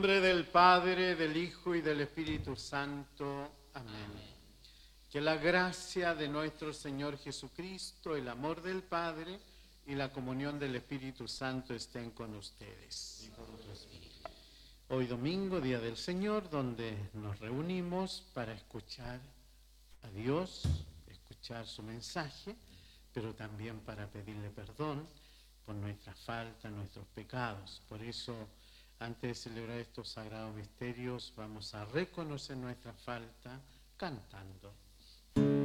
nombre del Padre, del Hijo y del Espíritu Santo. Amén. Que la gracia de nuestro Señor Jesucristo, el amor del Padre y la comunión del Espíritu Santo estén con ustedes. Hoy domingo, Día del Señor, donde nos reunimos para escuchar a Dios, escuchar su mensaje, pero también para pedirle perdón por nuestras faltas, nuestros pecados. Por eso, antes de celebrar estos sagrados misterios, vamos a reconocer nuestra falta cantando.